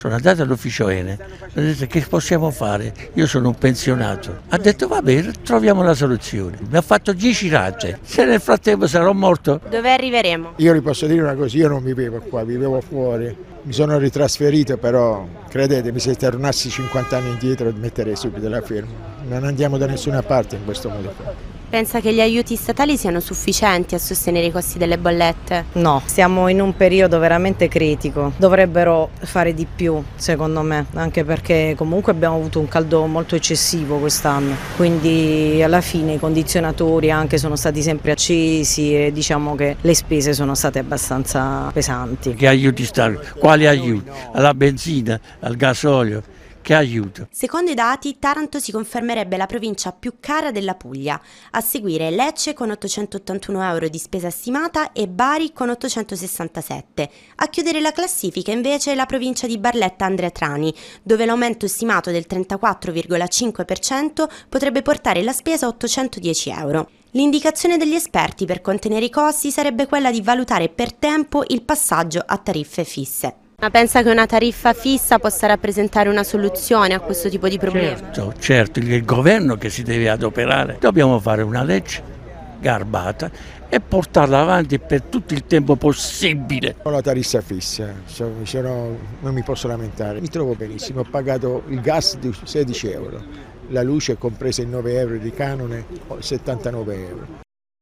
Sono andato all'ufficio Ene, ho detto che possiamo fare? Io sono un pensionato. Ha detto va bene, troviamo la soluzione. Mi ha fatto 10 rate, se nel frattempo sarò morto. Dove arriveremo? Io vi posso dire una cosa, io non vivevo qua, vivevo fuori. Mi sono ritrasferito, però credetemi, se tornassi 50 anni indietro metterei subito la firma. Non andiamo da nessuna parte in questo modo qua. Pensa che gli aiuti statali siano sufficienti a sostenere i costi delle bollette? No, siamo in un periodo veramente critico, dovrebbero fare di più secondo me, anche perché comunque abbiamo avuto un caldo molto eccessivo quest'anno, quindi alla fine i condizionatori anche sono stati sempre accesi e diciamo che le spese sono state abbastanza pesanti. Che aiuti statali? Quali aiuti? Alla benzina, al gasolio? Che aiuto? Secondo i dati, Taranto si confermerebbe la provincia più cara della Puglia, a seguire Lecce con 881 euro di spesa stimata e Bari con 867. A chiudere la classifica invece la provincia di Barletta-Andria-Trani, dove l'aumento stimato del 34,5% potrebbe portare la spesa a 810 euro. L'indicazione degli esperti per contenere i costi sarebbe quella di valutare per tempo il passaggio a tariffe fisse. Ma pensa che una tariffa fissa possa rappresentare una soluzione a questo tipo di problema? Certo, è il governo che si deve adoperare. Dobbiamo fare una legge garbata e portarla avanti per tutto il tempo possibile. Ho la tariffa fissa, non mi posso lamentare, mi trovo benissimo, ho pagato il gas di 16 euro, la luce compresa in 9 euro di canone, 79 euro.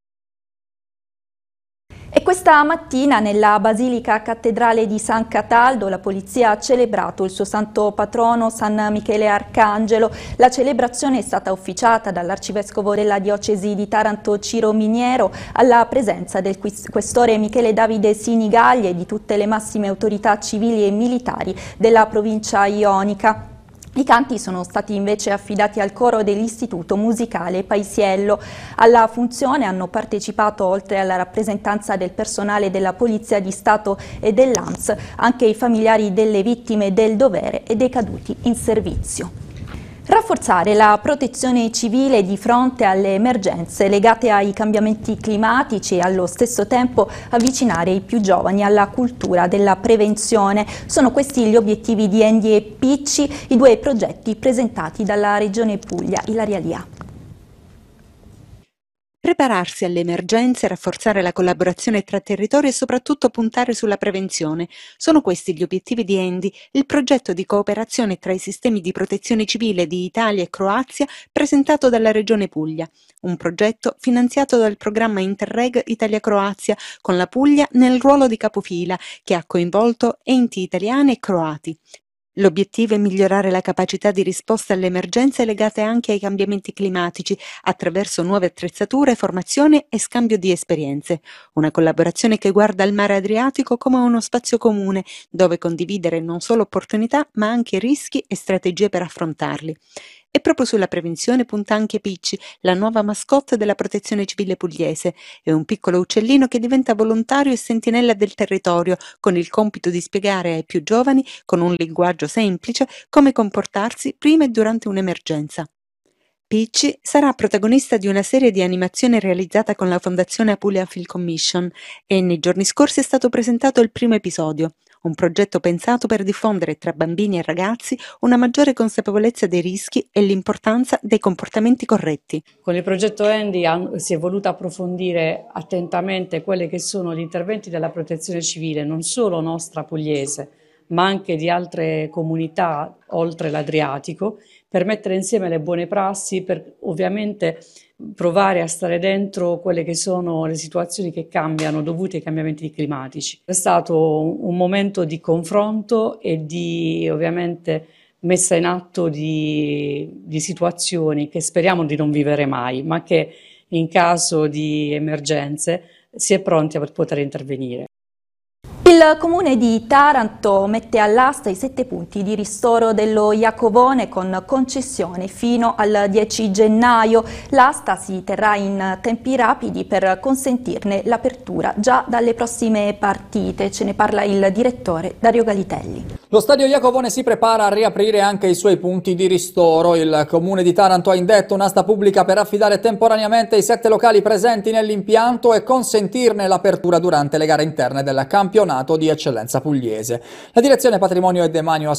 E questa mattina nella Basilica Cattedrale di San Cataldo la polizia ha celebrato il suo santo patrono San Michele Arcangelo. La celebrazione è stata officiata dall'arcivescovo della diocesi di Taranto Ciro Miniero alla presenza del questore Michele Davide Sinigaglia e di tutte le massime autorità civili e militari della provincia ionica. I canti sono stati invece affidati al coro dell'Istituto Musicale Paisiello. Alla funzione hanno partecipato, oltre alla rappresentanza del personale della Polizia di Stato e dell'ANS, anche i familiari delle vittime del dovere e dei caduti in servizio. Rafforzare la protezione civile di fronte alle emergenze legate ai cambiamenti climatici e allo stesso tempo avvicinare i più giovani alla cultura della prevenzione. Sono questi gli obiettivi di Endi e Picci, i due progetti presentati dalla Regione Puglia. Ilaria Lia. Prepararsi alle emergenze, rafforzare la collaborazione tra territori e soprattutto puntare sulla prevenzione. Sono questi gli obiettivi di Endi, il progetto di cooperazione tra i sistemi di protezione civile di Italia e Croazia presentato dalla Regione Puglia. Un progetto finanziato dal programma Interreg Italia-Croazia con la Puglia nel ruolo di capofila che ha coinvolto enti italiani e croati. L'obiettivo è migliorare la capacità di risposta alle emergenze legate anche ai cambiamenti climatici attraverso nuove attrezzature, formazione e scambio di esperienze. Una collaborazione che guarda il mare Adriatico come uno spazio comune dove condividere non solo opportunità ma anche rischi e strategie per affrontarli. E proprio sulla prevenzione punta anche Picci, la nuova mascotte della protezione civile pugliese. È un piccolo uccellino che diventa volontario e sentinella del territorio, con il compito di spiegare ai più giovani, con un linguaggio semplice, come comportarsi prima e durante un'emergenza. Picci sarà protagonista di una serie di animazione realizzata con la Fondazione Apulia Film Commission e nei giorni scorsi è stato presentato il primo episodio. Un progetto pensato per diffondere tra bambini e ragazzi una maggiore consapevolezza dei rischi e l'importanza dei comportamenti corretti. Con il progetto Endi si è voluto approfondire attentamente quelli che sono gli interventi della protezione civile, non solo nostra pugliese, ma anche di altre comunità oltre l'Adriatico, per mettere insieme le buone prassi, per ovviamente provare a stare dentro quelle che sono le situazioni che cambiano dovute ai cambiamenti climatici. È stato un momento di confronto e di ovviamente messa in atto di situazioni che speriamo di non vivere mai, ma che in caso di emergenze si è pronti a poter intervenire. Il Comune di Taranto mette all'asta i 7 punti di ristoro dello Iacovone con concessione fino al 10 gennaio. L'asta si terrà in tempi rapidi per consentirne l'apertura già dalle prossime partite. Ce ne parla il direttore Dario Galitelli. Lo stadio Iacovone si prepara a riaprire anche i suoi punti di ristoro. Il Comune di Taranto ha indetto un'asta pubblica per affidare temporaneamente i 7 locali presenti nell'impianto e consentirne l'apertura durante le gare interne del campionato di eccellenza pugliese. La direzione patrimonio e demanio